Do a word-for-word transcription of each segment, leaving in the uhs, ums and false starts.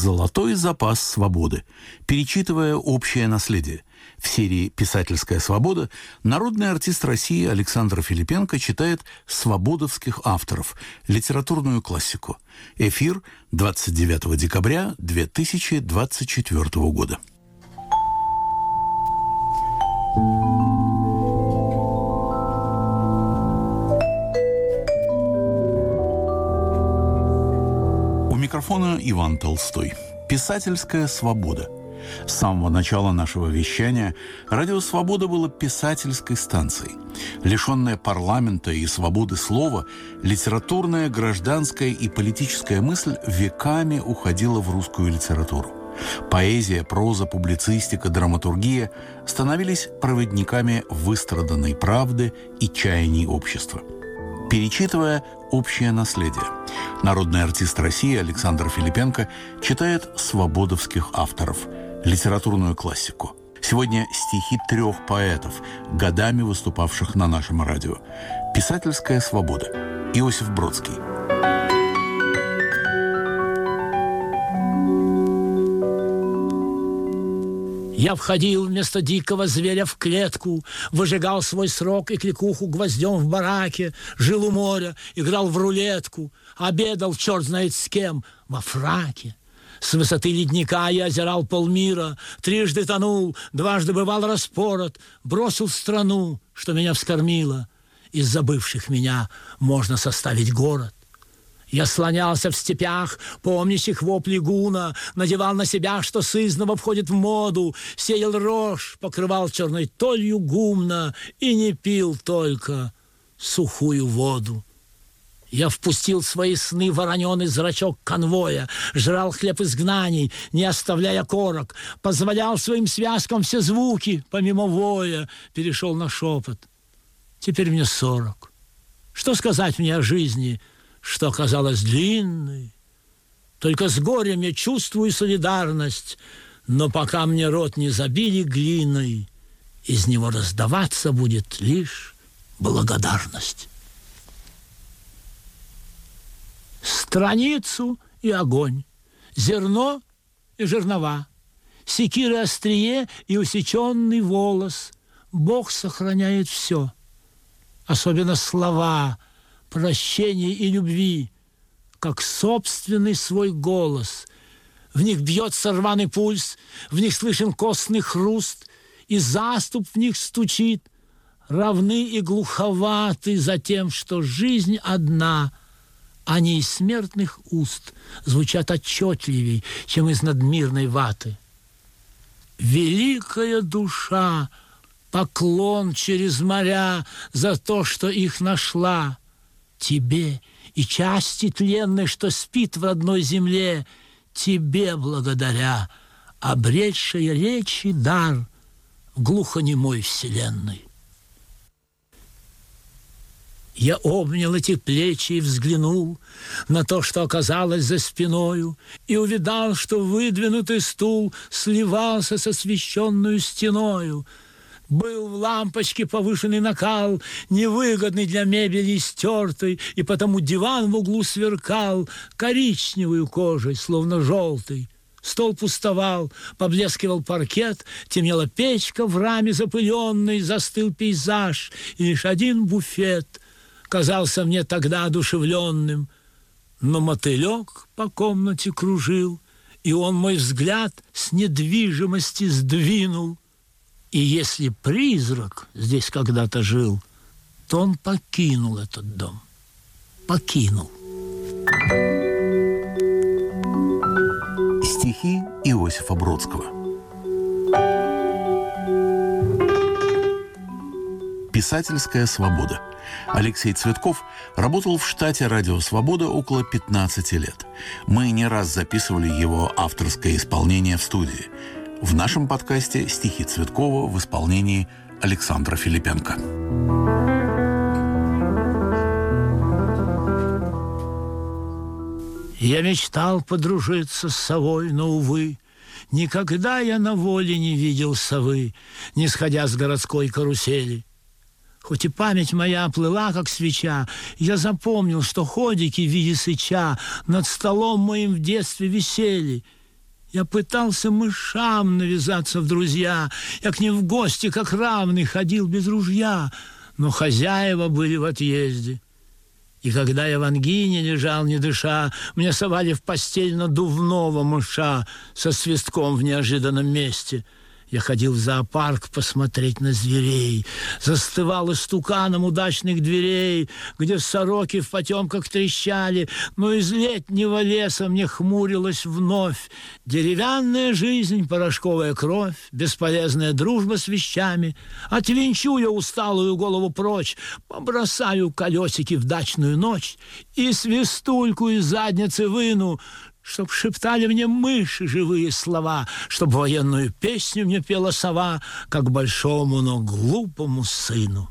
«Золотой запас свободы», перечитывая общее наследие. В серии «Писательская свобода» народный артист России Александр Филипенко читает свободовских авторов, литературную классику. Эфир двадцать девятого декабря две тысячи двадцать четвёртого года. У микрофона Иван Толстой. «Писательская свобода». С самого начала нашего вещания радио «Свобода» было писательской станцией. Лишенная парламента и свободы слова, литературная, гражданская и политическая мысль веками уходила в русскую литературу. Поэзия, проза, публицистика, драматургия становились проводниками выстраданной правды и чаяний общества. Перечитывая общее наследие, народный артист России Александр Филипенко читает свободовских авторов, литературную классику. Сегодня стихи трех поэтов, годами выступавших на нашем радио. «Писательская свобода». Иосиф Бродский. Я входил вместо дикого зверя в клетку, выжигал свой срок и кликуху гвоздем в бараке, жил у моря, играл в рулетку, обедал черт знает с кем во фраке. С высоты ледника я озирал полмира, трижды тонул, дважды бывал распорот, бросил страну, что меня вскормила. Из забывших меня можно составить город. Я слонялся в степях, помнящих вопли гуна, надевал на себя, что сызнова входит в моду, сеял рожь, покрывал черной толью гумна и не пил только сухую воду. Я впустил в свои сны вороненый зрачок конвоя, жрал хлеб изгнаний, не оставляя корок, позволял своим связкам все звуки, помимо воя, перешел на шепот. Теперь мне сорок. Что сказать мне о жизни, что оказалась длинной? Только с горем я чувствую солидарность, но пока мне рот не забили глиной, из него раздаваться будет лишь благодарность. Страницу и огонь, зерно и жернова, секиры острие и усеченный волос. Бог сохраняет все, особенно слова прощения и любви, как собственный свой голос. В них бьется рваный пульс, в них слышен костный хруст, и заступ в них стучит, равны и глуховаты за тем, что жизнь одна, а не из смертных уст звучат отчетливей, чем из надмирной ваты. Великая душа, поклон через моря за то, что их нашла. Тебе и части тленной, что спит в родной земле, тебе благодаря, обретшая речи дар в глухонемой вселенной. Я обнял эти плечи и взглянул на то, что оказалось за спиною, и увидал, что выдвинутый стул сливался с освещенную стеною. Был в лампочке повышенный накал, невыгодный для мебели стертый, и потому диван в углу сверкал коричневой кожей, словно желтый. Стол пустовал, поблескивал паркет, темнела печка в раме запыленной, застыл пейзаж, и лишь один буфет казался мне тогда одушевленным. Но мотылек по комнате кружил, и он мой взгляд с недвижимости сдвинул. И если призрак здесь когда-то жил, то он покинул этот дом. Покинул. Стихи Иосифа Бродского. «Писательская свобода». Алексей Цветков работал в штате «Радио Свобода» около пятнадцати лет. Мы не раз записывали его авторское исполнение в студии. В нашем подкасте стихи Цветкова в исполнении Александра Филипенко. Я мечтал подружиться с совой, но, увы, никогда я на воле не видел совы, не сходя с городской карусели. Хоть и память моя плыла, как свеча, я запомнил, что ходики в виде сыча над столом моим в детстве висели. Я пытался мышам навязаться в друзья, я к ним в гости, как равный, ходил без ружья, но хозяева были в отъезде. И когда я в ангине лежал, не дыша, мне совали в постель надувного мыша со свистком в неожиданном месте. Я ходил в зоопарк посмотреть на зверей, застывал истуканом удачных дверей, где сороки в потемках трещали, но из летнего леса мне хмурилась вновь деревянная жизнь, порошковая кровь, бесполезная дружба с вещами. Отвинчу я усталую голову прочь, побросаю колесики в дачную ночь и свистульку из задницы выну, чтоб шептали мне мыши живые слова, чтоб военную песню мне пела сова, как большому, но глупому сыну.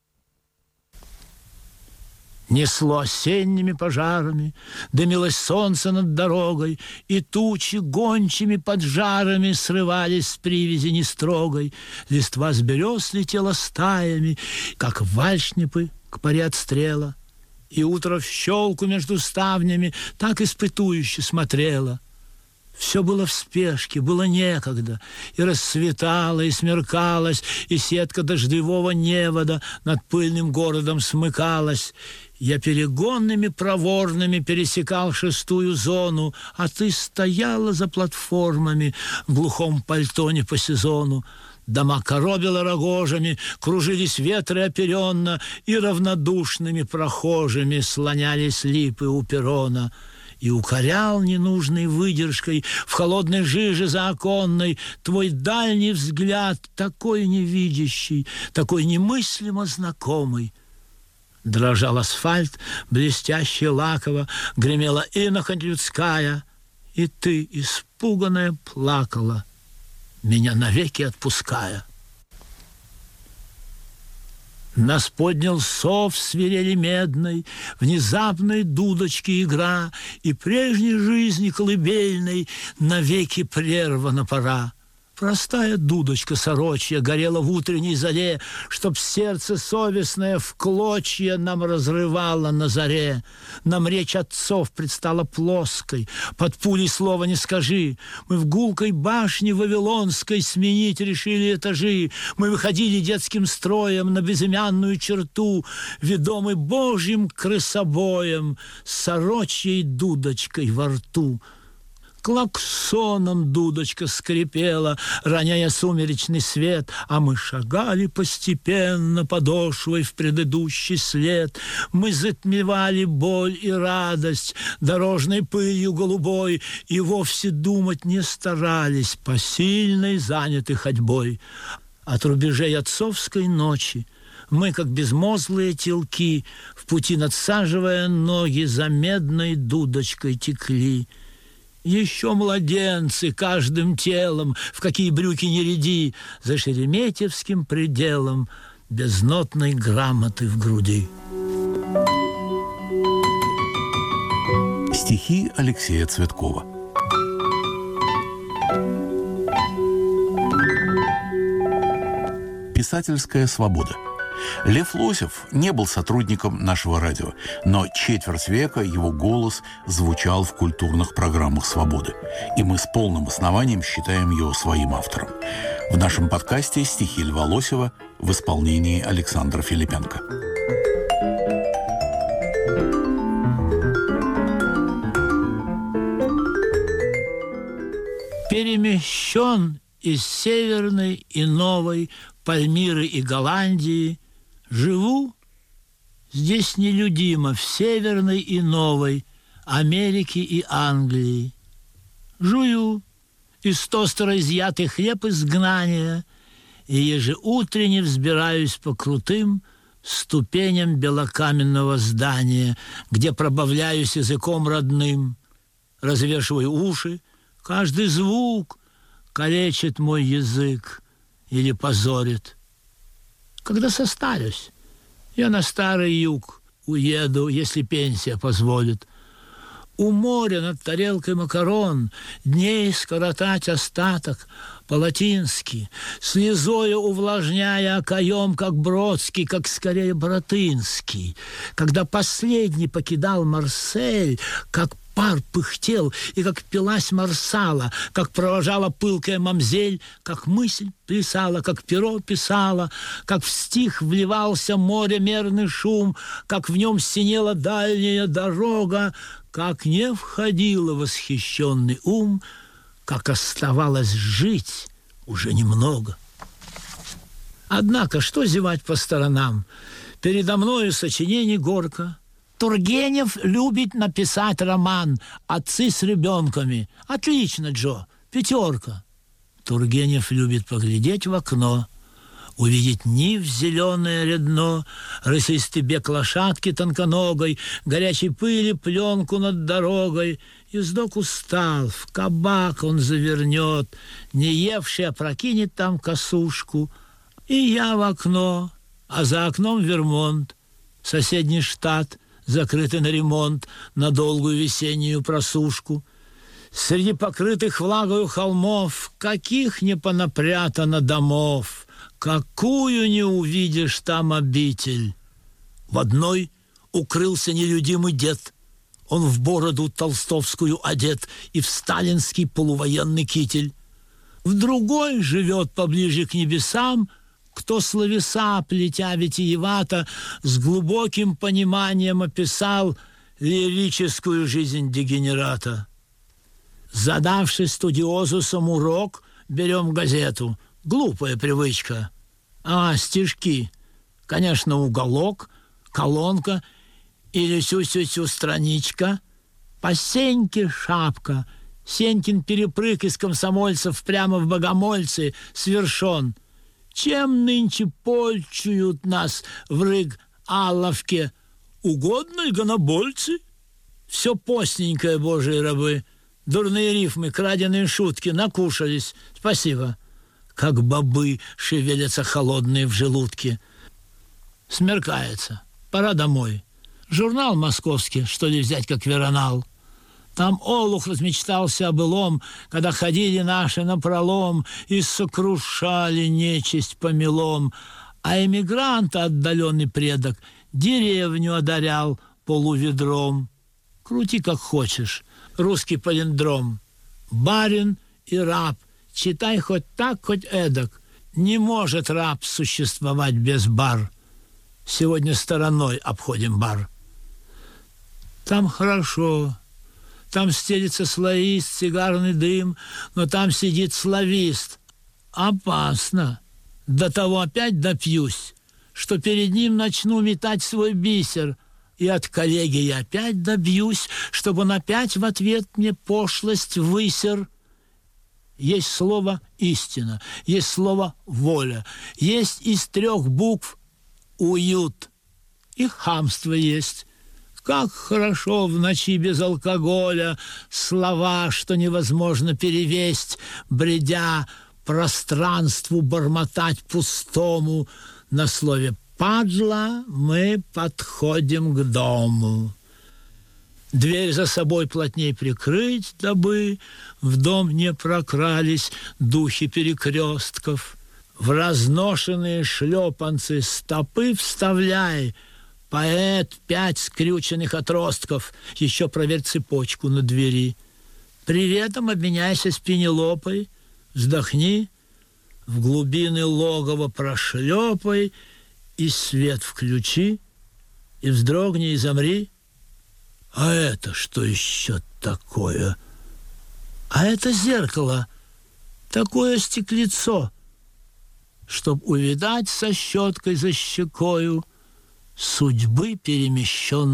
Несло осенними пожарами, дымилось солнце над дорогой, и тучи гончими поджарами срывались с привязи нестрогой. Листва с берез летела стаями, как вальшнепы к паре отстрела. И утро в щелку между ставнями так испытующе смотрело. Все было в спешке, было некогда, и расцветало, и смеркалось, и сетка дождевого невода над пыльным городом смыкалась. Я перегонными проворными пересекал шестую зону, а ты стояла за платформами в глухом пальто не по сезону. Дома коробило рогожами, кружились ветры оперенно, и равнодушными прохожими слонялись липы у перрона. И укорял ненужной выдержкой в холодной жиже заоконной твой дальний взгляд, такой невидящий, такой немыслимо знакомый. Дрожал асфальт, блестяще лаково, гремела инохоть людская, и ты, испуганная, плакала, меня навеки отпуская. Нас поднял сов свирели медной, внезапной дудочки игра, и прежней жизни колыбельной навеки прервана пора. Простая дудочка сорочья горела в утренней заре, чтоб сердце совестное в клочья нам разрывало на заре. Нам речь отцов предстала плоской, под пулей слова не скажи. Мы в гулкой башне вавилонской сменить решили этажи. Мы выходили детским строем на безымянную черту, ведомы Божьим крысобоем, с сорочьей дудочкой во рту. Клаксоном дудочка скрипела, роняя сумеречный свет, а мы шагали постепенно подошвой в предыдущий след. Мы затмевали боль и радость дорожной пылью голубой и вовсе думать не старались, посильной заняты ходьбой. От рубежей отцовской ночи мы, как безмозглые телки, в пути надсаживая ноги, за медной дудочкой текли. Еще младенцы каждым телом, в какие брюки не ряди, за шереметьевским пределом без нотной грамоты в груди. Стихи Алексея Цветкова. Писательская свобода. Лев Лосев не был сотрудником нашего радио, но четверть века его голос звучал в культурных программах «Свободы». И мы с полным основанием считаем его своим автором. В нашем подкасте стихи Льва Лосева в исполнении Александра Филипенко. Перемещен из Северной и Новой, Пальмиры и Голландии, живу здесь нелюдимо, в Северной и Новой, Америке и Англии. Жую из тостера изъятый хлеб изгнания, и ежеутренне взбираюсь по крутым ступеням белокаменного здания, где пробавляюсь языком родным, развешиваю уши, каждый звук калечит мой язык или позорит. Когда состарюсь, я на старый юг уеду, если пенсия позволит. У моря над тарелкой макарон дней скоротать остаток по-латински, слезою увлажняя окоем, как Бродский, как скорее Боротынский. Когда последний покидал Марсель, как пар пыхтел, и как пилась марсала, как провожала пылкая мамзель, как мысль плясала, как перо писала, как в стих вливался море мерный шум, как в нем синела дальняя дорога, как не входила восхищенный ум, как оставалось жить уже немного. Однако, что зевать по сторонам? Передо мною сочинений горка. Тургенев любит написать роман «Отцы с ребенками». Отлично, Джо, пятерка. Тургенев любит поглядеть в окно, увидеть нив зеленое рядно, рысистый бег лошадки тонконогой, горячей пыли пленку над дорогой. Ездок устал, в кабак он завернет, не евший опрокинет там косушку. И я в окно, а за окном Вермонт, соседний штат, закрытый на ремонт, на долгую весеннюю просушку. Среди покрытых влагою холмов, каких не понапрятано домов, какую не увидишь там обитель. В одной укрылся нелюдимый дед, он в бороду толстовскую одет и в сталинский полувоенный китель. В другой живет поближе к небесам, кто словеса, плетя витиевато, с глубоким пониманием описал лирическую жизнь дегенерата. Задавший студиозусом урок, берем газету. Глупая привычка. А, стишки. Конечно, уголок, колонка или сю-сю-сю страничка. По Сеньке шапка. Сенькин перепрыг из комсомольцев прямо в богомольцы свершен. Чем нынче польчуют нас в Рыг-Алловке? Угодно гонобольцы? Все постненькое, божьи рабы. Дурные рифмы, краденые шутки, накушались. Спасибо. Как бобы шевелятся холодные в желудке. Смеркается. Пора домой. Журнал московский, что ли, взять как веронал. Там олух размечтался о былом, когда ходили наши напролом и сокрушали нечисть помелом, а эмигранта отдаленный предок деревню одарял полуведром. Крути как хочешь, русский палиндром. Барин и раб, читай хоть так, хоть эдак. Не может раб существовать без бар. Сегодня стороной обходим бар. Там хорошо. Там стелится слоист, сигарный дым, но там сидит славист. Опасно. До того опять допьюсь, что перед ним начну метать свой бисер, и от коллеги я опять добьюсь, чтобы он опять в ответ мне пошлость высер. Есть слово «истина», есть слово «воля», есть из трех букв «уют», и хамство есть. Как хорошо в ночи без алкоголя слова, что невозможно перевесть, бредя пространству бормотать пустому. На слове «падла» мы подходим к дому. Дверь за собой плотней прикрыть, дабы в дом не прокрались духи перекрестков. В разношенные шлепанцы стопы вставляй, поэт, пять скрюченных отростков, еще проверь цепочку на двери. Приветом обменяйся с Пенелопой, вздохни, в глубины логова прошлепай, и свет включи, и вздрогни, и замри. А это что еще такое? А это зеркало, такое стеклецо, чтоб увидать со щеткой за щекою судьбы перемещенной